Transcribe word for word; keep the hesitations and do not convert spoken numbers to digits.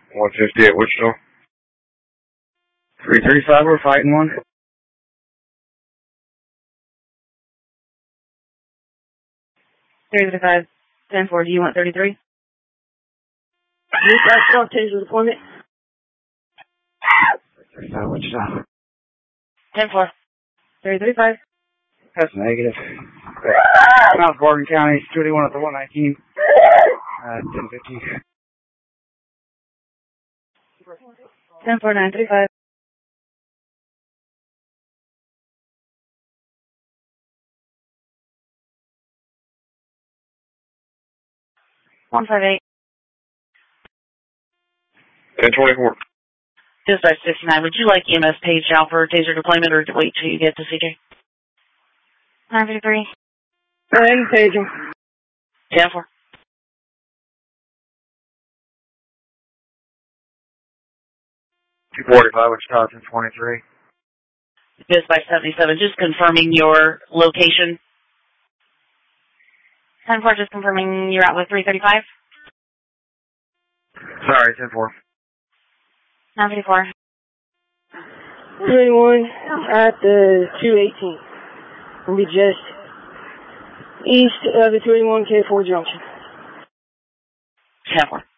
one fifty at Wichita. three thirty-five, we're fighting one. three thirty-five, ten four, do you want thirty-three? You've got strong taser deployment. three thirty-five, Wichita. ten four. three thirty-five. That's negative. South Morgan County, twenty-one at the one nineteen. Uh, ten fifteen. ten four, nine thirty-five. one five eight. ten twenty-four. Dispatch sixty-nine, would you like E M S page out for taser deployment or to wait till you get to C J? nine fifty-three. Go ahead and page him. ten four. two forty-five, Wichita, ten twenty-three. Dispatch seventy-seven, just confirming your location. ten four, just confirming you're out with three thirty-five. Sorry, ten four. nine fifty-four. twenty-one at the two eighteen. We'll be just east of the two eighty-one K four junction. ten four.